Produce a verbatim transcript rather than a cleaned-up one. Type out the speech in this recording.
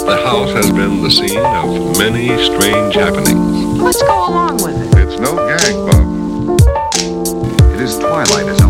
the house has been the scene of many strange happenings. Let's go along with it. It's no gag, Bob. It is twilight, as